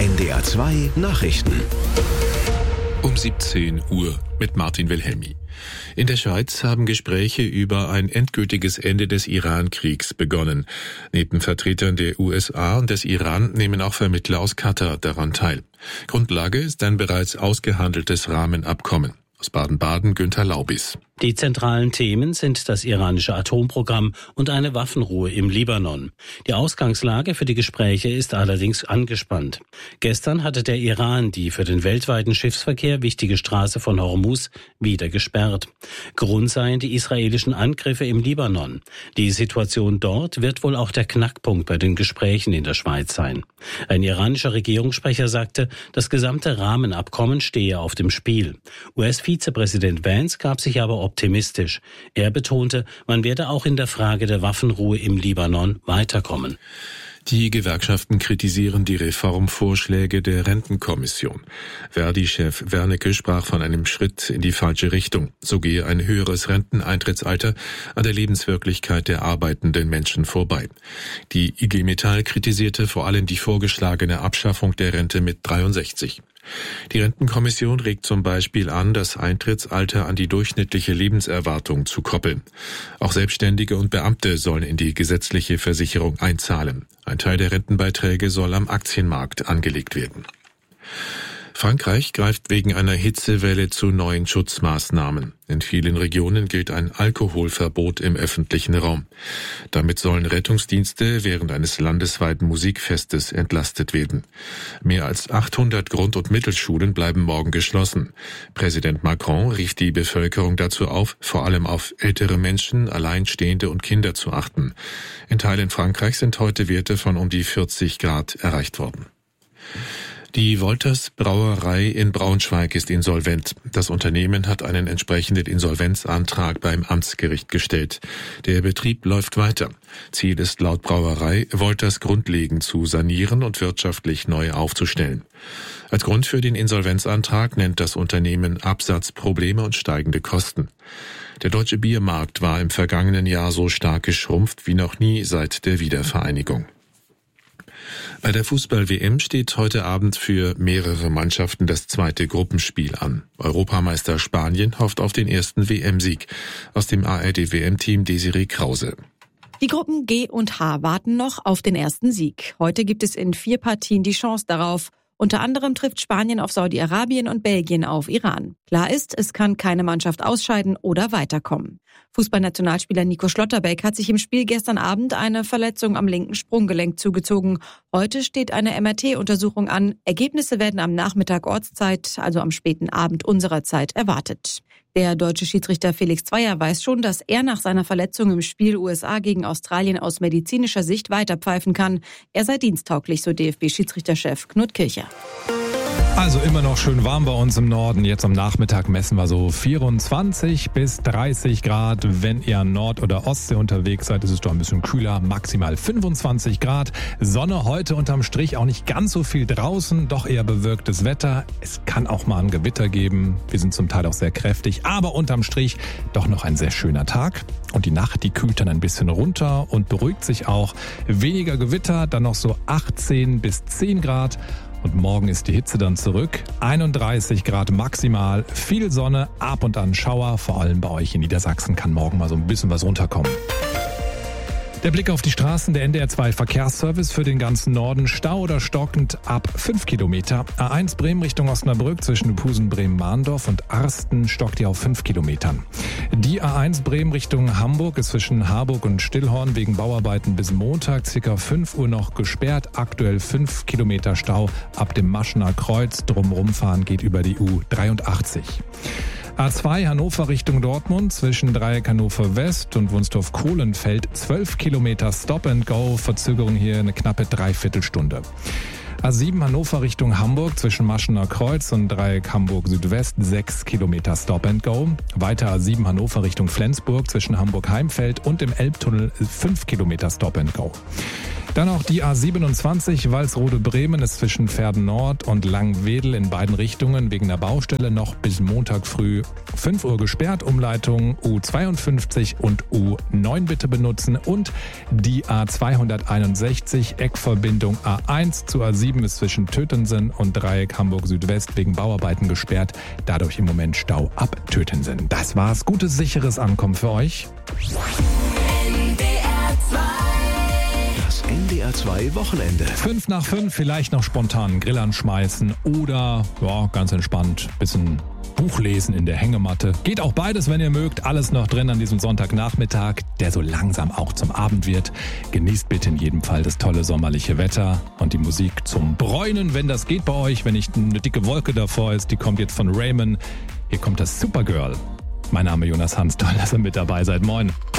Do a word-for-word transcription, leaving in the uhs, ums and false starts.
N D R zwei Nachrichten. Um siebzehn Uhr mit Martin Wilhelmi. In der Schweiz haben Gespräche über ein endgültiges Ende des Iran-Kriegs begonnen. Neben Vertretern der U S A und des Iran nehmen auch Vermittler aus Katar daran teil. Grundlage ist ein bereits ausgehandeltes Rahmenabkommen. Aus Baden-Baden Günther Laubis. Die zentralen Themen sind das iranische Atomprogramm und eine Waffenruhe im Libanon. Die Ausgangslage für die Gespräche ist allerdings angespannt. Gestern hatte der Iran die für den weltweiten Schiffsverkehr wichtige Straße von Hormuz wieder gesperrt. Grund seien die israelischen Angriffe im Libanon. Die Situation dort wird wohl auch der Knackpunkt bei den Gesprächen in der Schweiz sein. Ein iranischer Regierungssprecher sagte, das gesamte Rahmenabkommen stehe auf dem Spiel. U S-Vizepräsident Vance gab sich aber optimistisch. Er betonte, man werde auch in der Frage der Waffenruhe im Libanon weiterkommen. Die Gewerkschaften kritisieren die Reformvorschläge der Rentenkommission. Verdi-Chef Wernicke sprach von einem Schritt in die falsche Richtung. So gehe ein höheres Renteneintrittsalter an der Lebenswirklichkeit der arbeitenden Menschen vorbei. Die I G Metall kritisierte vor allem die vorgeschlagene Abschaffung der Rente mit dreiundsechzig. Die Rentenkommission regt zum Beispiel an, das Eintrittsalter an die durchschnittliche Lebenserwartung zu koppeln. Auch Selbstständige und Beamte sollen in die gesetzliche Versicherung einzahlen. Ein Teil der Rentenbeiträge soll am Aktienmarkt angelegt werden. Frankreich greift wegen einer Hitzewelle zu neuen Schutzmaßnahmen. In vielen Regionen gilt ein Alkoholverbot im öffentlichen Raum. Damit sollen Rettungsdienste während eines landesweiten Musikfestes entlastet werden. Mehr als achthundert Grund- und Mittelschulen bleiben morgen geschlossen. Präsident Macron rief die Bevölkerung dazu auf, vor allem auf ältere Menschen, Alleinstehende und Kinder zu achten. In Teilen Frankreichs sind heute Werte von um die vierzig Grad erreicht worden. Die Wolters Brauerei in Braunschweig ist insolvent. Das Unternehmen hat einen entsprechenden Insolvenzantrag beim Amtsgericht gestellt. Der Betrieb läuft weiter. Ziel ist laut Brauerei, Wolters grundlegend zu sanieren und wirtschaftlich neu aufzustellen. Als Grund für den Insolvenzantrag nennt das Unternehmen Absatzprobleme und steigende Kosten. Der deutsche Biermarkt war im vergangenen Jahr so stark geschrumpft wie noch nie seit der Wiedervereinigung. Bei der Fußball-W M steht heute Abend für mehrere Mannschaften das zweite Gruppenspiel an. Europameister Spanien hofft auf den ersten W M-Sieg. Aus dem A R D-W M-Team Desiree Krause. Die Gruppen G und H warten noch auf den ersten Sieg. Heute gibt es in vier Partien die Chance darauf. Unter anderem trifft Spanien auf Saudi-Arabien und Belgien auf Iran. Klar ist, es kann keine Mannschaft ausscheiden oder weiterkommen. Fußballnationalspieler Nico Schlotterbeck hat sich im Spiel gestern Abend eine Verletzung am linken Sprunggelenk zugezogen. Heute steht eine M R T-Untersuchung an. Ergebnisse werden am Nachmittag Ortszeit, also am späten Abend unserer Zeit, erwartet. Der deutsche Schiedsrichter Felix Zweier weiß schon, dass er nach seiner Verletzung im Spiel U S A gegen Australien aus medizinischer Sicht weiterpfeifen kann. Er sei diensttauglich, so D F B-Schiedsrichterchef Knut Kircher. Also immer noch schön warm bei uns im Norden. Jetzt am Nachmittag messen wir so vierundzwanzig bis dreißig Grad. Wenn ihr an Nord- oder Ostsee unterwegs seid, ist es doch ein bisschen kühler, maximal fünfundzwanzig Grad. Sonne heute unterm Strich, auch nicht ganz so viel draußen, doch eher bewölktes Wetter. Es kann auch mal ein Gewitter geben. Wir sind zum Teil auch sehr kräftig, aber unterm Strich doch noch ein sehr schöner Tag. Und die Nacht, die kühlt dann ein bisschen runter und beruhigt sich auch. Weniger Gewitter, dann noch so achtzehn bis zehn Grad. Und morgen ist die Hitze dann zurück. einunddreißig Grad maximal, viel Sonne, ab und an Schauer. Vor allem bei euch in Niedersachsen kann morgen mal so ein bisschen was runterkommen. Der Blick auf die Straßen, der N D R zwei Verkehrsservice für den ganzen Norden. Stau oder stockend ab fünf Kilometer. A eins Bremen Richtung Osnabrück zwischen Pusen, Bremen-Mahndorf und Arsten stockt ihr auf fünf Kilometern. Die A eins Bremen Richtung Hamburg ist zwischen Harburg und Stillhorn wegen Bauarbeiten bis Montag ca. fünf Uhr noch gesperrt. Aktuell fünf Kilometer Stau ab dem Maschener Kreuz. Drumherum fahren geht über die U dreiundachtzig. A zwei Hannover Richtung Dortmund zwischen Dreieck Hannover West und Wunstorf-Kohlenfeld zwölf Kilometer Stop and Go, Verzögerung hier eine knappe Dreiviertelstunde. A sieben Hannover Richtung Hamburg zwischen Maschener Kreuz und Dreieck Hamburg Südwest sechs Kilometer Stop and Go. Weiter A sieben Hannover Richtung Flensburg zwischen Hamburg Heimfeld und dem Elbtunnel fünf Kilometer Stop and Go. Dann auch die A siebenundzwanzig Walsrode-Bremen ist zwischen Verden Nord und Langwedel in beiden Richtungen wegen der Baustelle noch bis Montag früh fünf Uhr gesperrt. Umleitung U zweiundfünfzig und U neun bitte benutzen. Und die A zweihunderteinundsechzig Eckverbindung A eins zu A sieben ist zwischen Tötensen und Dreieck Hamburg Südwest wegen Bauarbeiten gesperrt. Dadurch im Moment Stau ab Tötensen. Das war's. Gutes, sicheres Ankommen für euch. N D R zwei Wochenende. Fünf nach fünf, vielleicht noch spontan einen Grill anschmeißen oder ja, ganz entspannt bisschen Buch lesen in der Hängematte. Geht auch beides, wenn ihr mögt. Alles noch drin an diesem Sonntagnachmittag, der so langsam auch zum Abend wird. Genießt bitte in jedem Fall das tolle sommerliche Wetter und die Musik zum Bräunen, wenn das geht bei euch, wenn nicht eine dicke Wolke davor ist. Die kommt jetzt von Raymond. Hier kommt das Supergirl. Mein Name ist Jonas Hans. Toll, dass ihr mit dabei seid. Moin.